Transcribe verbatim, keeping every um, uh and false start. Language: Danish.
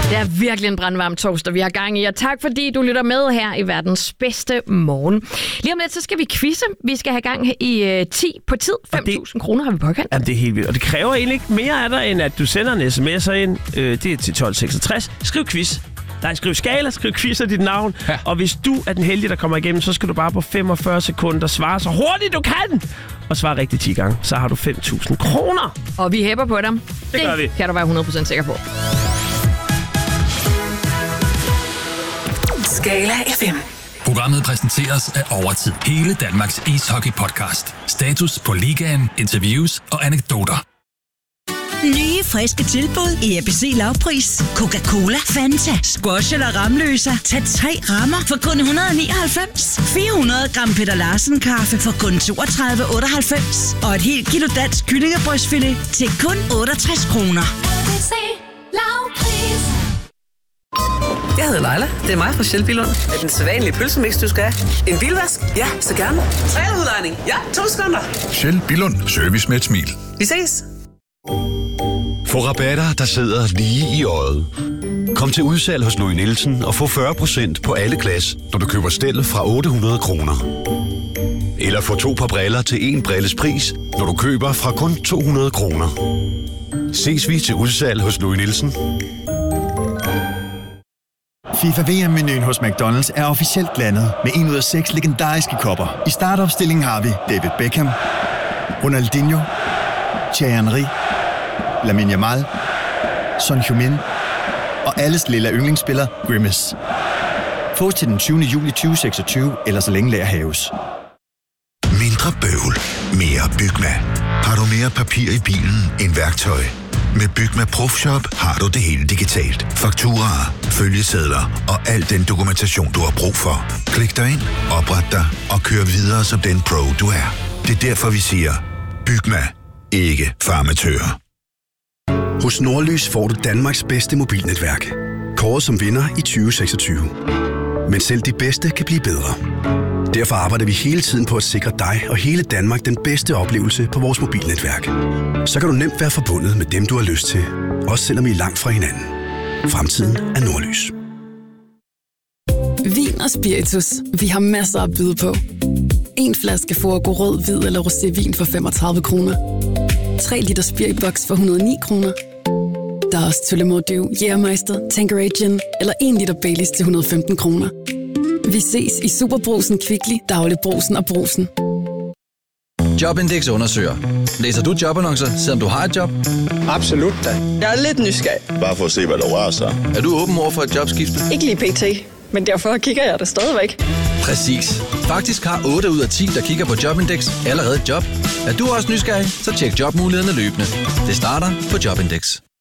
Det er virkelig en brandvarm torsdag, vi har gang i, og tak fordi du lytter med her i verdens bedste morgen. Lige om lidt, så skal vi quizze. Vi skal have gang i øh, ti på tid. fem tusind kroner har vi påkaldt. Jamen, det er helt vildt. Og det kræver egentlig ikke mere af dig, end at du sender en sms'er ind. Øh, det er til tolv seksogtres. Skriv quiz. Nej, skriv skala, skriv quiz af dit navn. Ja. Og hvis du er den heldige, der kommer igennem, så skal du bare på femogfyrre sekunder svare så hurtigt du kan. Og svare rigtigt ti gange. Så har du fem tusind kroner. Og vi hæpper på dem. Det, det gør vi. Kan du være hundrede procent sikker på. Skala F M. Programmet præsenteres af Overtid. Hele Danmarks ishockey-podcast. Status på ligaen, interviews og anekdoter. Nye, friske tilbud i A B C Lavpris. Coca-Cola, Fanta, squash eller Ramløsa. Tag tre rammer for kun et hundrede og nioghalvfems. fire hundrede gram Peter Larsen kaffe for kun toogtredive otteoghalvfems. Og et helt kilo dansk kyllingebrystfilet til kun otteogtres kroner. A B C Lavpris. Jeg hedder Leila. Det er mig fra Shell Billund. Er den sædvanlige pølsemix, du skal have? En bilvask? Ja, så gerne. Trailerudlejning? Ja, to sekunder. Shell Billund. Service med et smil. Vi ses. Få rabatter, der sidder lige i øjet. Kom til udsalg hos Louis Nielsen og få fyrre procent på alle glas, når du køber stel fra otte hundrede kroner. Eller få to par briller til en brilles pris, når du køber fra kun to hundrede kroner. Ses vi til udsalg hos Louis Nielsen. FIFA V M-menuen hos McDonald's er officielt landet med en ud af seks legendariske kopper. I startopstillingen har vi David Beckham, Ronaldinho, Thierry Henry, Lamine Yamal, Son Heung-min og alles lille yndlingsspiller Grimace. Fås til den tyvende juli tyve seksogtyve, eller så længe lager haves. Mindre bøvl. Mere Bygma. Har du mere papir i bilen end værktøj? Med Bygma Profshop har du det hele digitalt. Fakturaer, følgesedler og al den dokumentation, du har brug for. Klik dig ind, opret dig og kør videre som den pro, du er. Det er derfor, vi siger, Bygma. Ikke farmatører. Hos Nordlys får du Danmarks bedste mobilnetværk. Kåret som vinder i tyve seksogtyve. Men selv de bedste kan blive bedre. Derfor arbejder vi hele tiden på at sikre dig og hele Danmark den bedste oplevelse på vores mobilnetværk. Så kan du nemt være forbundet med dem, du har lyst til. Også selvom I er langt fra hinanden. Fremtiden er Nordlys. Vin og spiritus. Vi har masser at byde på. En flaske Forgo rød, hvid eller rosévin for femogtredive kroner. tre liter spiriboks for et hundrede og ni kroner. Der er også Tullemore, Jægermeister, Tanqueray Gin eller en liter Baileys til et hundrede og femten kroner. Vi ses i Superbrusen, Kvickly, Daglibrugsen og Brugsen. Jobindex undersøger. Læser du jobannoncer, selvom du har et job? Absolut da. Jeg er lidt nysgerrig. Bare for at se, hvad der rører sig. Er du åben over for et jobskifte? Ikke lige pt. Men derfor kigger jeg det stadigvæk. Præcis. Faktisk har otte ud af ti, der kigger på Jobindex, allerede et job. Er du også nysgerrig, så tjek jobmulighederne løbende. Det starter på Jobindex.